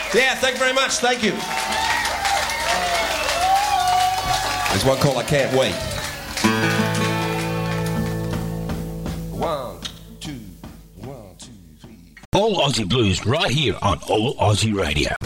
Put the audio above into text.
Yeah, thank you very much. Thank you. There's one called I Can't Wait. 1, 2, 1, 2, 3. All Aussie Blues right here on All Aussie Radio.